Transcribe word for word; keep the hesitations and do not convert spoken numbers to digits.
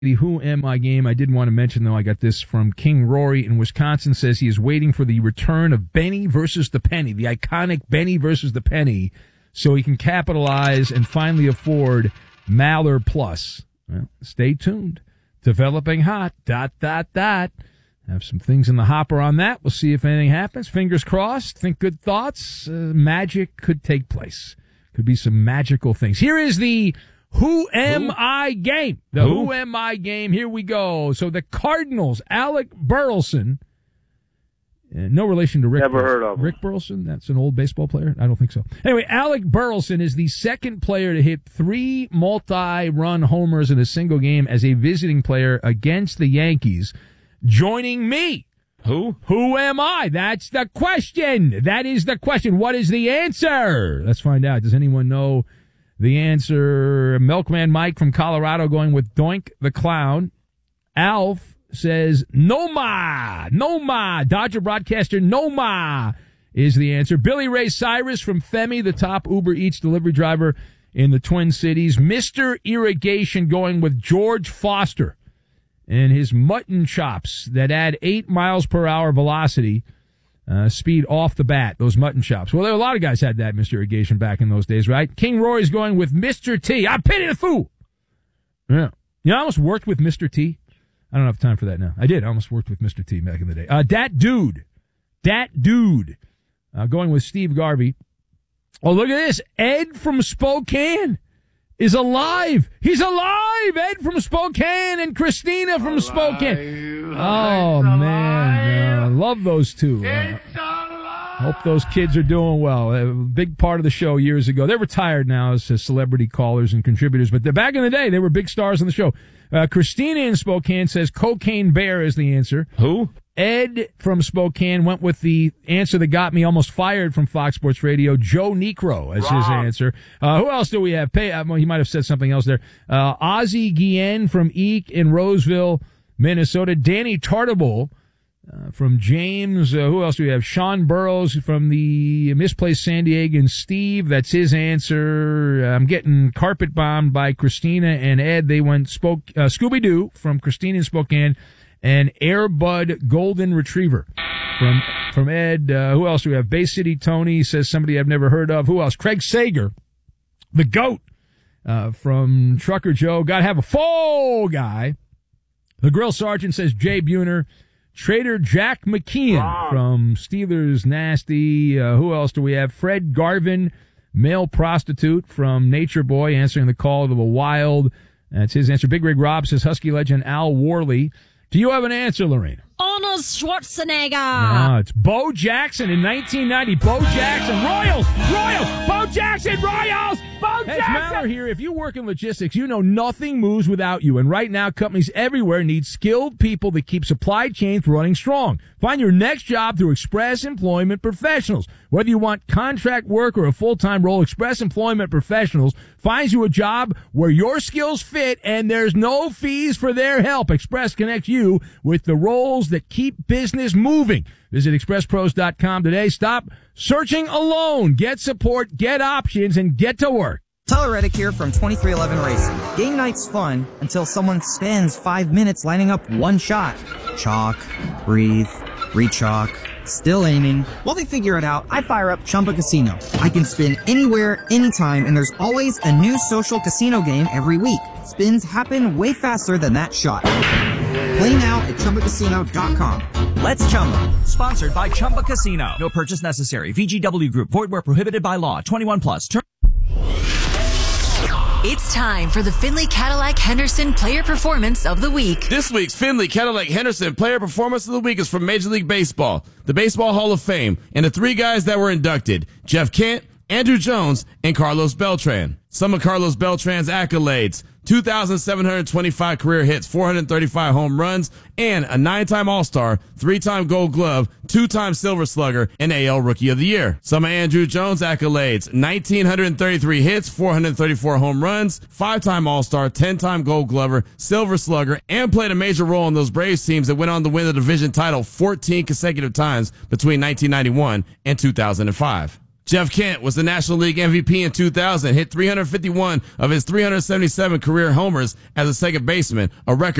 The Who Am I game, I did want to mention, though, I got this from King Rory in Wisconsin, says he is waiting for the return of Benny versus the Penny, the iconic Benny versus the Penny, so he can capitalize and finally afford Maller Plus. Well, stay tuned. Developing hot, dot, dot, dot. Have some things in the hopper on that. We'll see if anything happens. Fingers crossed. Think good thoughts. Uh, magic could take place. Could be some magical things. Here is the Who Am Who? I game. The Who? Who Am I game. Here we go. So the Cardinals, Alec Burleson. Uh, no relation to Rick Never Burleson. heard of him. Rick Burleson? That's an old baseball player? I don't think so. Anyway, Alec Burleson is the second player to hit three multi-run homers in a single game as a visiting player against the Yankees. Joining me. Who? Who am I? That's the question. That is the question. What is the answer? Let's find out. Does anyone know the answer? Milkman Mike from Colorado going with Doink the Clown. Alf says Noma. Noma. Dodger broadcaster Noma is the answer. Billy Ray Cyrus from Femi, the top Uber Eats delivery driver in the Twin Cities. Mister Irrigation going with George Foster and his mutton chops that add eight miles per hour velocity, uh, speed off the bat, those mutton chops. Well, there, a lot of guys had that, Mister Irrigation, back in those days, right? King Rory's going with Mister T. I pity the fool. Yeah. You know, I almost worked with Mister T. I don't have time for that now. I did. I almost worked with Mister T back in the day. Uh, Dat Dude. Dat Dude. Uh, going with Steve Garvey. Oh, look at this. Ed from Spokane is alive. He's alive. Ed from Spokane and Christina from alive. Spokane. Oh, it's man. Uh, love those two. Uh, hope those kids are doing well. A big part of the show years ago. They're retired now as celebrity callers and contributors, but back in the day, they were big stars on the show. Uh, Christina in Spokane says Cocaine Bear is the answer. Who? Ed from Spokane went with the answer that got me almost fired from Fox Sports Radio. Joe Necro as his answer. Uh, who else do we have? Pay, uh, well, he might have said something else there. Uh, Ozzie Guillen from Eek in Roseville, Minnesota. Danny Tartable uh, from James. Uh, who else do we have? Sean Burrows from the Misplaced San Diegan. Steve, that's his answer. I'm getting carpet bombed by Christina and Ed. They went spoke uh, Scooby-Doo from Christina in Spokane. And Airbud Golden Retriever from from Ed. Uh, who else do we have? Bay City Tony says somebody I've never heard of. Who else? Craig Sager, the GOAT uh, from Trucker Joe. Got to have a full guy. The Grill Sergeant says Jay Buhner. Trader Jack McKeon from Steelers Nasty. Uh, who else do we have? Fred Garvin, male prostitute from Nature Boy, answering the call to the wild. That's his answer. Big Rig Rob says Husky legend Al Worley. Do you have an answer, Lorraine? Arnold Schwarzenegger. No, it's Bo Jackson in nineteen ninety. Bo Jackson. Royals. Royals. Bo Jackson. Royals. Bo hey, Jackson. It's Maller here. If you work in logistics, you know nothing moves without you. And right now, companies everywhere need skilled people that keep supply chains running strong. Find your next job through Express Employment Professionals. Whether you want contract work or a full-time role, Express Employment Professionals finds you a job where your skills fit and there's no fees for their help. Express connects you with the roles that keep business moving. Visit express pros dot com today. Stop searching alone. Get support, get options, and get to work. Tyler Reddick here from twenty-three eleven Racing. Game night's fun until someone spends five minutes lining up one shot. Chalk, breathe, re-chalk, still aiming. While they figure it out, I fire up Chumba Casino. I can spin anywhere, anytime, and there's always a new social casino game every week. Spins happen way faster than that shot. Play now at Chumba Casino dot com. Let's Chumba. Sponsored by Chumba Casino. No purchase necessary. V G W Group. Void where prohibited by law. twenty-one plus. Term- It's time for the Findlay Cadillac Henderson Player Performance of the Week. This week's Findlay Cadillac Henderson Player Performance of the Week is from Major League Baseball, the Baseball Hall of Fame, and the three guys that were inducted, Jeff Kent, Andrew Jones, and Carlos Beltran. Some of Carlos Beltran's accolades: two thousand seven hundred twenty-five career hits, four hundred thirty-five home runs, and a nine-time All-Star, three-time Gold Glove, two-time Silver Slugger, and A L Rookie of the Year. Some of Andrew Jones' accolades: one thousand nine hundred thirty-three hits, four hundred thirty-four home runs, five-time All-Star, ten-time Gold Glover, Silver Slugger, and played a major role in those Braves teams that went on to win the division title fourteen consecutive times between nineteen ninety-one and two thousand five. Jeff Kent was the National League M V P in two thousand, hit three hundred fifty-one of his three hundred seventy-seven career homers as a second baseman, a record